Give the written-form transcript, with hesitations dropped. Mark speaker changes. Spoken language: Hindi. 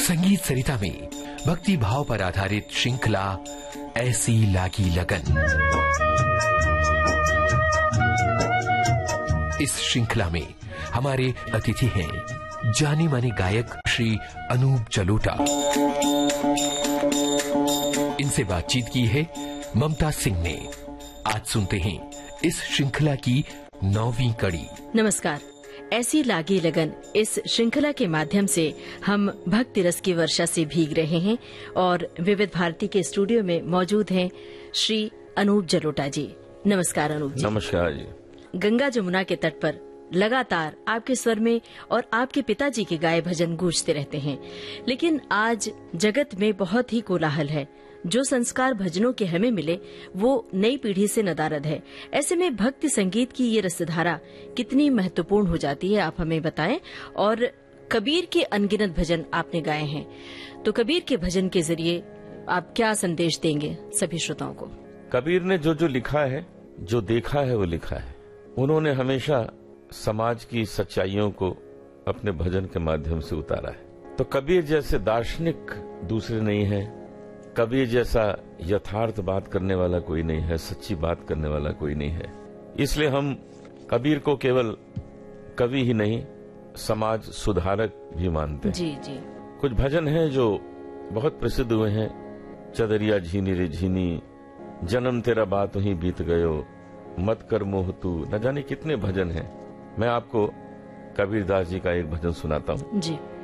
Speaker 1: संगीत सरिता में भक्ति भाव पर आधारित श्रृंखला ऐसी लागी लगन। इस श्रृंखला में हमारे अतिथि हैं जाने माने गायक श्री अनूप जलोटा। इनसे बातचीत की है ममता सिंह ने। आज सुनते हैं इस श्रृंखला की 9वीं कड़ी।
Speaker 2: नमस्कार। ऐसी लागी लगन इस श्रृंखला के माध्यम से हम भक्ति रस की वर्षा से भीग रहे हैं और विविध भारती के स्टूडियो में मौजूद हैं श्री अनूप जलोटा जी। नमस्कार अनूप जी।
Speaker 3: नमस्कार जी।
Speaker 2: गंगा जमुना के तट पर लगातार आपके स्वर में और आपके पिताजी के गाए भजन गूंजते रहते हैं, लेकिन आज जगत में बहुत ही कोलाहल है। जो संस्कार भजनों के हमें मिले वो नई पीढ़ी से नदारद है। ऐसे में भक्ति संगीत की ये रसधारा कितनी महत्वपूर्ण हो जाती है, आप हमें बताएं। और कबीर के अनगिनत भजन आपने गाए हैं, तो कबीर के भजन के जरिए आप क्या संदेश देंगे सभी श्रोताओं को?
Speaker 3: कबीर ने जो जो लिखा है, जो देखा है वो लिखा है। उन्होंने हमेशा समाज की सच्चाइयों को अपने भजन के माध्यम से उतारा है। तो कबीर जैसे दार्शनिक दूसरे नहीं है, कबीर जैसा यथार्थ बात करने वाला कोई नहीं है, सच्ची बात करने वाला कोई नहीं है। इसलिए हम कबीर को केवल कवि ही नहीं, समाज सुधारक भी मानते हैं।
Speaker 2: जी जी।
Speaker 3: कुछ भजन हैं जो बहुत प्रसिद्ध हुए हैं। चदरिया झीनी रे झीनी, जन्म तेरा बात ही बीत गयो, मत कर मोह तू, न जाने कितने भजन हैं। मैं आपको कबीरदास जी का एक भजन सुनाता हूँ।
Speaker 2: जी।